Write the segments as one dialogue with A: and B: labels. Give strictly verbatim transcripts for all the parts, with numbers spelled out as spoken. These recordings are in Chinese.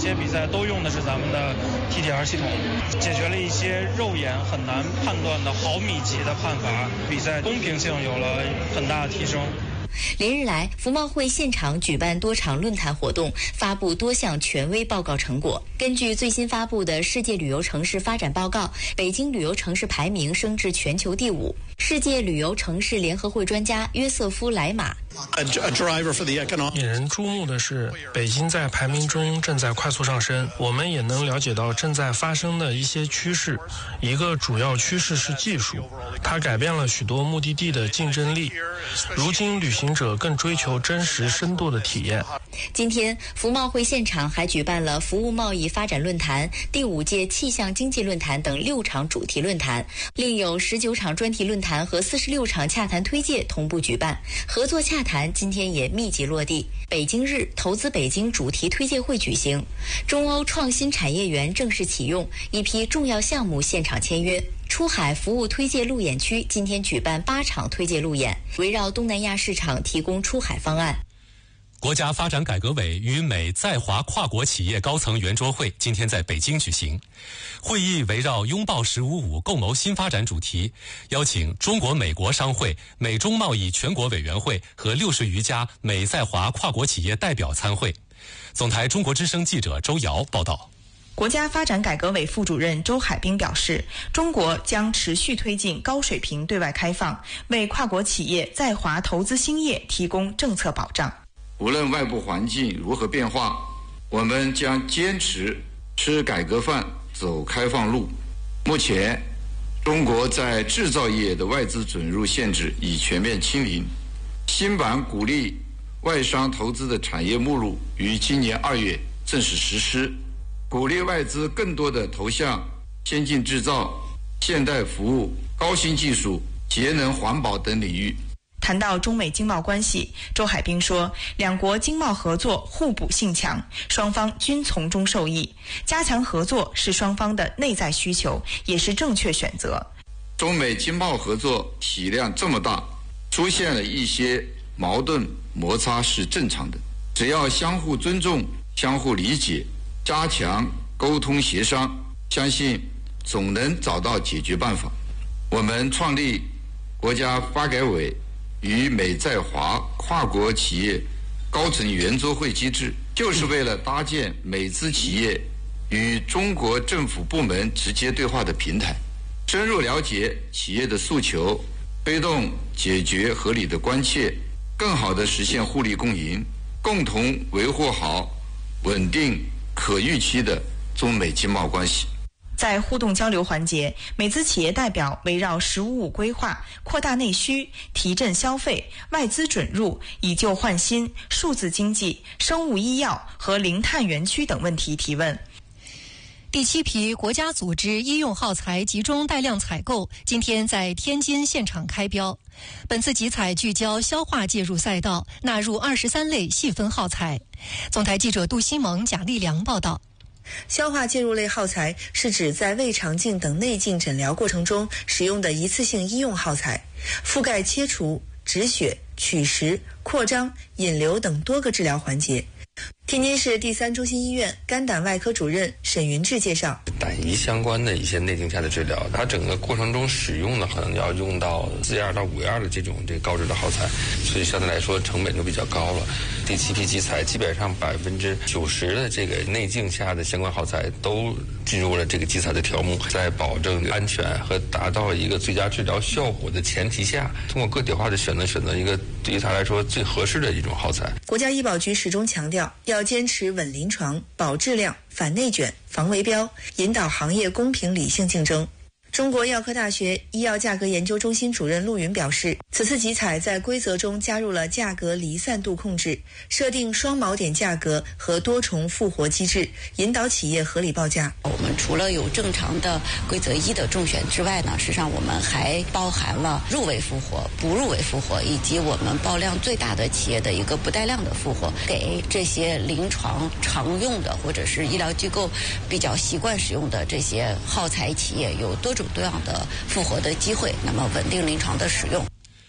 A: 些比赛都用的是咱们的 T T R 系统，解决了一些肉眼很难判断的毫米级的判罚，比赛公平性有了很大的提升。
B: 连日来，服贸会现场举办多场论坛活动，发布多项权威报告成果。根据最新发布的世界旅游城市发展报告，北京旅游城市排名升至全球第五。世界旅游城市联合会专家约瑟夫·莱马。
C: 引人注目的是，北京在排名中正在快速上升，我们也能了解到正在发生的一些趋势。一个主要趋势是技术，它改变了许多目的地的竞争力。如今旅行者更追求真实深度的体验。
B: 今天，服贸会现场还举办了服务贸易发展论坛、第五届气象经济论坛等六场主题论坛，另有十九场专题论坛和四十六场洽谈推介同步举办。合作洽谈今天也密集落地。北京日投资北京主题推介会举行，中欧创新产业园正式启用，一批重要项目现场签约。出海服务推介路演区今天举办八场推介路演，围绕东南亚市场提供出海方案。
D: 国家发展改革委与美在华跨国企业高层圆桌会今天在北京举行。会议围绕拥抱十五五共谋新发展主题，邀请中国美国商会、美中贸易全国委员会和六十余家美在华跨国企业代表参会。总台中国之声记者周瑶报道。
E: 国家发展改革委副主任周海滨表示，中国将持续推进高水平对外开放，为跨国企业在华投资兴业提供政策保障。
F: 无论外部环境如何变化，我们将坚持吃改革饭，走开放路。目前，中国在制造业的外资准入限制已全面清零，新版鼓励外商投资的产业目录于今年二月正式实施，鼓励外资更多的投向先进制造、现代服务、高新技术、节能环保等领域。
E: 谈到中美经贸关系，周海滨说，两国经贸合作互补性强，双方均从中受益，加强合作是双方的内在需求，也是正确选择。
F: 中美经贸合作体量这么大，出现了一些矛盾摩擦是正常的，只要相互尊重、相互理解，加强沟通协商，相信总能找到解决办法。我们创立国家发改委与美在华跨国企业高层圆桌会机制，就是为了搭建美资企业与中国政府部门直接对话的平台，深入了解企业的诉求，推动解决合理的关切，更好地实现互利共赢，共同维护好稳定可预期的中美经贸关系。
E: 在互动交流环节，美资企业代表围绕“十五五”规划、扩大内需、提振消费、外资准入、以旧换新、数字经济、生物医药和零碳园区等问题提问。
G: 第七批国家组织医用耗材集中带量采购今天在天津现场开标。本次集采聚焦消化介入赛道，纳入二十三类细分耗材。总台记者杜新萌、贾立良报道。
H: 消化介入类耗材是指在胃肠镜等内镜诊疗过程中使用的一次性医用耗材，覆盖切除、止血、取食、扩张、引流等多个治疗环节。天津市第三中心医院肝胆外科主任沈云志介绍，
I: 胆胰相关的一些内镜下的治疗，它整个过程中使用的可能要用到四样到五样的这种这高质的耗材，所以相对来说成本就比较高了。第七批集采基本上百分之九十的这个内镜下的相关耗材都进入了这个集采的条目，在保证安全和达到一个最佳治疗效果的前提下，通过个体化的选择选择一个对于他来说最合适的一种耗材。
H: 国家医保局始终强调要坚持稳临床、保质量、反内卷、防围标，引导行业公平理性竞争。中国药科大学医药价格研究中心主任陆云表示，此次集采在规则中加入了价格离散度控制，设定双锚点价格和多重复活机制，引导企业合理报价。
J: 我们除了有正常的规则一的中选之外呢，实际上我们还包含了入围复活、不入围复活，以及我们报量最大的企业的一个不带量的复活，给这些临床常用的或者是医疗机构比较习惯使用的这些耗材企业有多种多样的复活的机会，那么稳定临床的使用。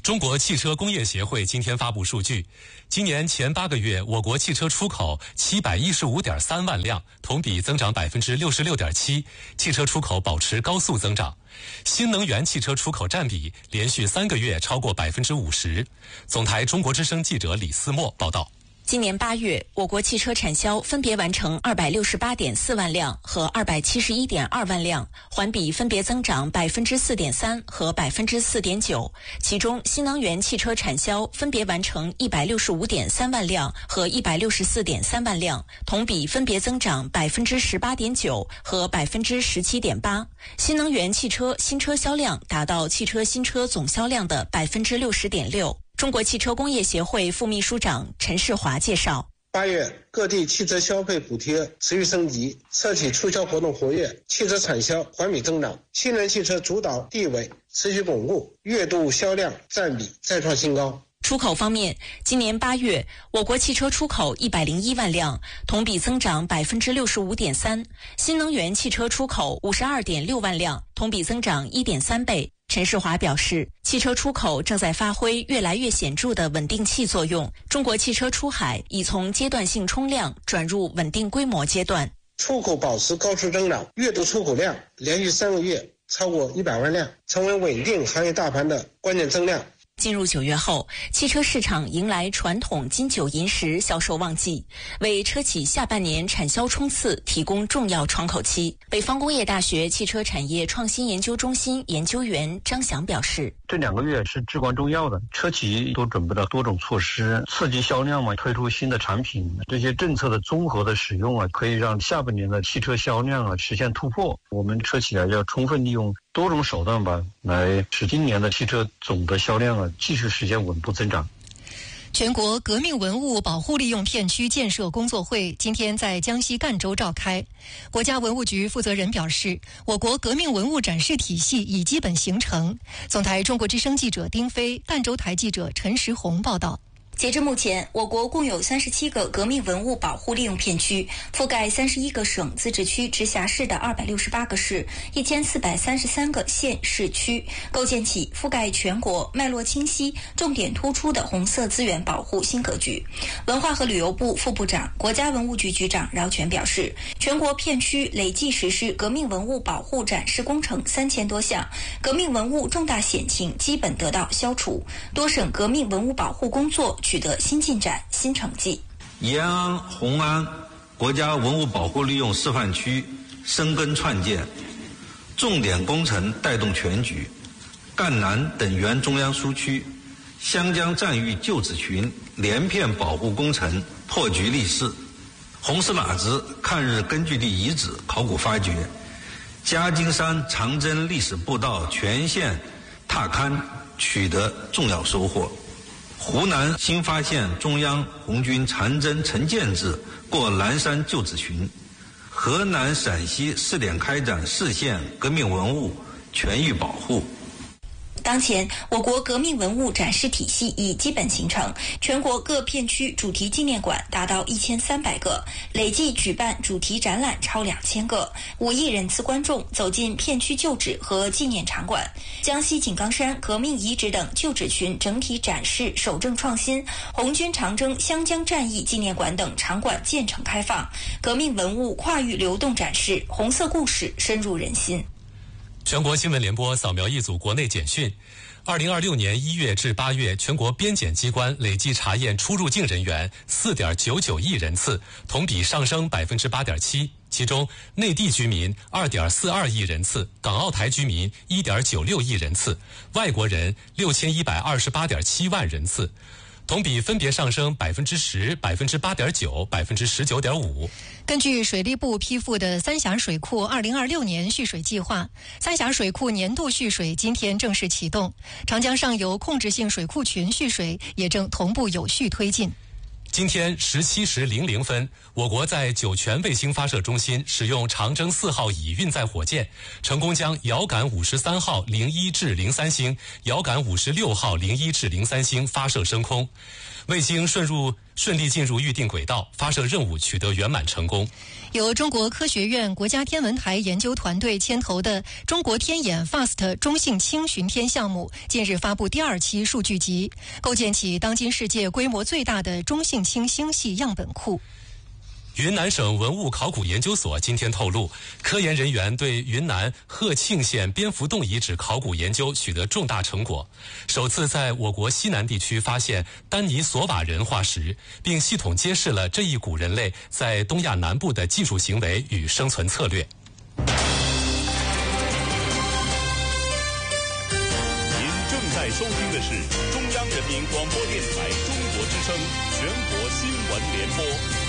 D: 中国汽车工业协会今天发布数据，今年前八个月，我国汽车出口七百一十五点三万辆，同比增长百分之六十六点七，汽车出口保持高速增长。新能源汽车出口占比连续三个月超过百分之五十。总台中国之声记者李思墨报道。
K: 今年八月，我国汽车产销分别完成二百六十八点四万辆和二百七十一点二万辆，环比分别增长百分之四点三和百分之四点九。其中，新能源汽车产销分别完成一百六十五点三万辆和一百六十四点三万辆，同比分别增长百分之十八点九和百分之十七点八。新能源汽车新车销量达到汽车新车总销量的百分之六十点六。中国汽车工业协会副秘书长陈世华介绍，
L: 八月各地汽车消费补贴持续升级，车企促销活动活跃，汽车产销环比增长，新能源汽车主导地位持续巩固，月度销量占比再创新高。
K: 出口方面，今年八月，我国汽车出口一百零一万辆，同比增长百分之六十五点三；新能源汽车出口五十二点六万辆，同比增长一点三倍。陈世华表示，汽车出口正在发挥越来越显著的稳定器作用，中国汽车出海已从阶段性冲量转入稳定规模阶段。
L: 出口保持高速增长，月度出口量连续三个月超过一百万辆，成为稳定行业大盘的关键增量。
K: 进入九月后，汽车市场迎来传统金九银十销售旺季，为车企下半年产销冲刺提供重要窗口期。北方工业大学汽车产业创新研究中心研究员张翔表示，
M: 这两个月是至关重要的，车企都准备了多种措施，刺激销量嘛，推出新的产品，这些政策的综合的使用啊，可以让下半年的汽车销量啊实现突破。我们车企啊要充分利用多种手段吧，来使今年的汽车总的销量啊继续实现稳步增长。
G: 全国革命文物保护利用片区建设工作会今天在江西赣州召开。国家文物局负责人表示，我国革命文物展示体系已基本形成。总台中国之声记者丁飞，赣州台记者陈石红报道。
B: 截至目前，我国共有三十七个革命文物保护利用片区，覆盖三十一个省、自治区、直辖市的二百六十八个市、一千四百三十三个县市区，构建起覆盖全国、脉络清晰、重点突出的红色资源保护新格局。文化和旅游部副部长、国家文物局局长饶全表示，全国片区累计实施革命文物保护展示工程三千多项，革命文物重大险情基本得到消除，多省革命文物保护工作取得新进展、新成绩。
N: 延安、红安国家文物保护利用示范区深耕创建，重点工程带动全局。赣南等原中央苏区、湘江战役旧址群连片保护工程破局立誓，红石喇子抗日根据地遗址考古发掘，嘉金山长征历史步道全线踏勘取得重要收获。湖南新发现中央红军长征陈建制过南山旧址群，河南、陕西试点开展市县革命文物全域保护。
B: 当前，我国革命文物展示体系已基本形成，全国各片区主题纪念馆达到一千三百个，累计举办主题展览超两千个，五亿人次观众走进片区旧址和纪念场馆。江西井冈山革命遗址等旧址群整体展示守正创新，红军长征湘江战役纪念馆等场馆建成开放，革命文物跨域流动展示，红色故事深入人心。
D: 全国新闻联播扫描一组国内简讯。二零二六年一月至八月，全国边检机关累计查验出入境人员四点九九亿人次，同比上升百分之八点七。其中，内地居民二点四二亿人次，港澳台居民一点九六亿人次，外国人六千一百二十八点七万人次。同比分别上升百分之十、百分之八点九、百分之十九点五。
G: 根据水利部批复的三峡水库二零二六年蓄水计划，三峡水库年度蓄水今天正式启动，长江上游控制性水库群蓄水也正同步有序推进。
D: 今天十七时零零分，我国在酒泉卫星发射中心使用长征四号乙运载火箭，成功将遥感五十三号零一至零三星、遥感五十六号零一至零三星发射升空。卫星顺入顺利进入预定轨道，发射任务取得圆满成功。
G: 由中国科学院国家天文台研究团队牵头的中国天眼 F A S T 中性氢巡天项目近日发布第二期数据集，构建起当今世界规模最大的中性氢星系样本库。
D: 云南省文物考古研究所今天透露，科研人员对云南鹤庆县蝙蝠洞遗址考古研究取得重大成果，首次在我国西南地区发现丹尼索瓦人化石，并系统揭示了这一古人类在东亚南部的技术行为与生存策略。
O: 您正在收听的是中央人民广播电台中国之声全国新闻联播。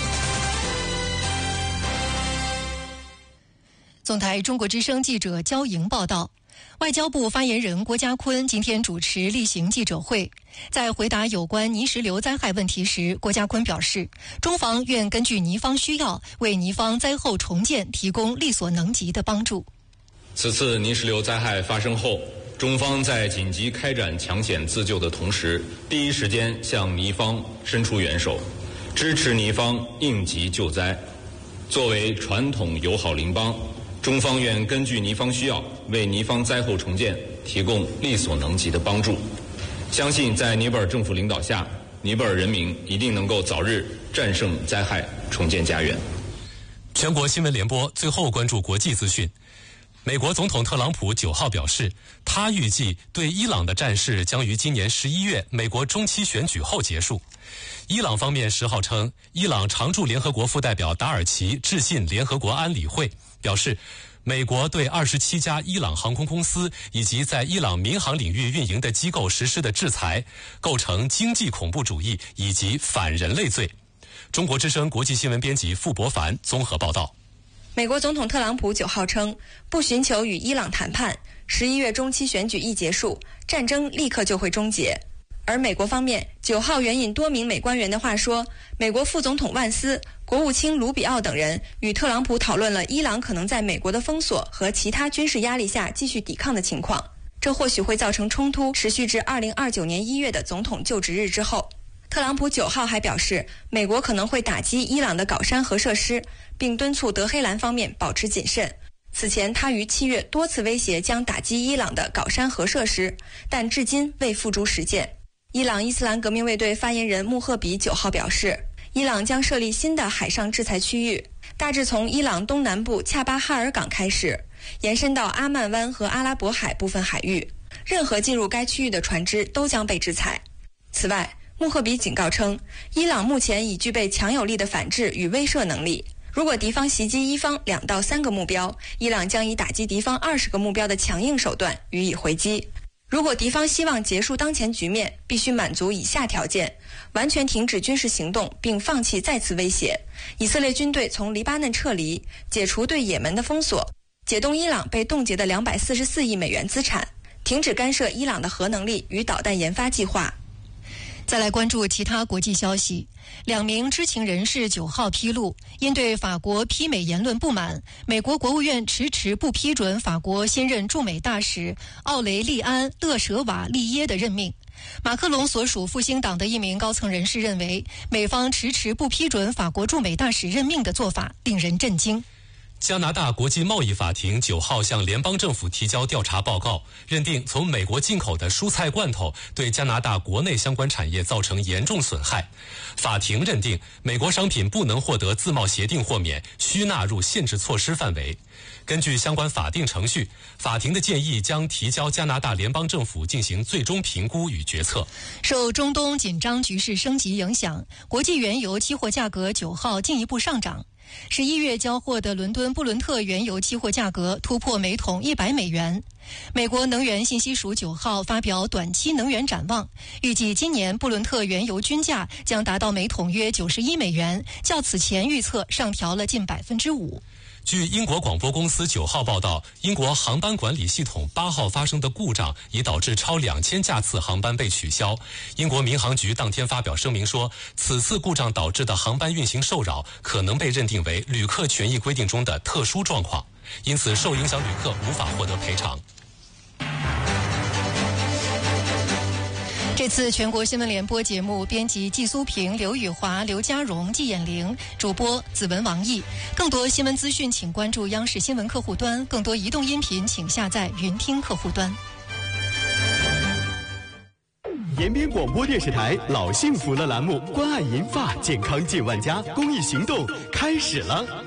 G: 总台中国之声记者焦莹报道，外交部发言人郭家坤今天主持例行记者会，在回答有关泥石流灾害问题时，郭家坤表示，中方愿根据泥方需要，为泥方灾后重建提供力所能及的帮助。
P: 此次泥石流灾害发生后，中方在紧急开展抢险自救的同时，第一时间向泥方伸出援手，支持泥方应急救灾。作为传统友好邻邦，中方愿根据泥方需要，为泥方灾后重建提供力所能及的帮助。相信在尼泊尔政府领导下，尼泊尔人民一定能够早日战胜灾害，重建家园。
D: 全国新闻联播最后关注国际资讯。美国总统特朗普九号表示，他预计对伊朗的战事将于今年十一月美国中期选举后结束。伊朗方面十号称，伊朗常驻联合国副代表达尔奇致信联合国安理会，表示美国对二十七家伊朗航空公司以及在伊朗民航领域运营的机构实施的制裁，构成经济恐怖主义以及反人类罪。中国之声国际新闻编辑傅博凡综合报道。
Q: 美国总统特朗普九号称，不寻求与伊朗谈判，十一月中期选举一结束，战争立刻就会终结。而美国方面九号援引多名美官员的话说，美国副总统万斯、国务卿卢比奥等人与特朗普讨论了伊朗可能在美国的封锁和其他军事压力下继续抵抗的情况，这或许会造成冲突持续至二零二九年一月的总统就职日之后。特朗普九号还表示，美国可能会打击伊朗的镐山核设施，并敦促德黑兰方面保持谨慎。此前他于七月多次威胁将打击伊朗的镐山核设施，但至今未付诸实践。伊朗伊斯兰革命卫队发言人穆赫比九号表示，伊朗将设立新的海上制裁区域，大致从伊朗东南部恰巴哈尔港开始，延伸到阿曼湾和阿拉伯海部分海域，任何进入该区域的船只都将被制裁。此外，穆赫比警告称，伊朗目前已具备强有力的反制与威慑能力，如果敌方袭击伊方两到三个目标，伊朗将以打击敌方二十个目标的强硬手段予以回击。如果敌方希望结束当前局面，必须满足以下条件：完全停止军事行动并放弃再次威胁，以色列军队从黎巴嫩撤离，解除对也门的封锁，解冻伊朗被冻结的两百四十四亿美元资产，停止干涉伊朗的核能力与导弹研发计划。
G: 再来关注其他国际消息，两名知情人士九号披露，因对法国批美言论不满，美国国务院迟迟不批准法国新任驻美大使奥雷利安·勒舍瓦利耶的任命。马克龙所属复兴党的一名高层人士认为，美方迟迟不批准法国驻美大使任命的做法令人震惊。
D: 加拿大国际贸易法庭九号向联邦政府提交调查报告，认定从美国进口的蔬菜罐头对加拿大国内相关产业造成严重损害。法庭认定美国商品不能获得自贸协定豁免，需纳入限制措施范围。根据相关法定程序，法庭的建议将提交加拿大联邦政府进行最终评估与决策。
G: 受中东紧张局势升级影响，国际原油期货价格九号进一步上涨。十一月交货的伦敦布伦特原油期货价格突破每桶一百美元。美国能源信息署九号发表短期能源展望，预计今年布伦特原油均价将达到每桶约九十一美元，较此前预测上调了近百分之五。
D: 据英国广播公司九号报道，英国航班管理系统八号发生的故障已导致超两千架次航班被取消。英国民航局当天发表声明说，此次故障导致的航班运行受扰可能被认定为旅客权益规定中的特殊状况，因此受影响旅客无法获得赔偿。
G: 这次全国新闻联播节目编辑季苏平、刘宇华、刘家荣、季衍玲，主播子文、王毅。更多新闻资讯请关注央视新闻客户端，更多移动音频请下载云听客户端。
R: 延边广播电视台老幸福了栏目关爱银发健康进万家公益行动开始了。